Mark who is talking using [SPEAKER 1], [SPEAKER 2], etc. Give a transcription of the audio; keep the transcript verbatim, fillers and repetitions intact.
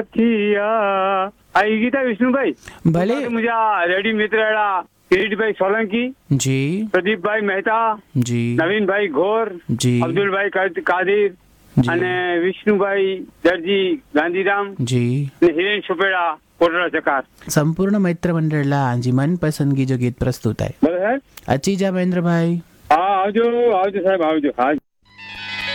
[SPEAKER 1] आई गीता विष्णुभाई
[SPEAKER 2] भले
[SPEAKER 1] मुझे रेडी मित्र किरीटભાઈ સોલંકી
[SPEAKER 2] જી,
[SPEAKER 1] પ્રદીપભાઈ મહેતા
[SPEAKER 2] જી,
[SPEAKER 1] નવીનભાઈ ઘોર
[SPEAKER 2] જી,
[SPEAKER 1] અબ્દુલભાઈ કાદીર
[SPEAKER 2] જી,
[SPEAKER 1] અને વિષ્ણુભાઈ દરજી ગાંધીધામ
[SPEAKER 2] જી.
[SPEAKER 1] અને હિરેન સુપેડા કોટડા ચકાર.
[SPEAKER 2] સંપૂર્ણ મૈત્ર મંડળના આજી મનપસંદગી જો ગીત પ્રસ્તુત થાય.
[SPEAKER 1] બરાબર.
[SPEAKER 2] અચી જા મહેન્દ્રભાઈ.
[SPEAKER 1] હા આવજો આવજો સાહેબ આવજો. હા.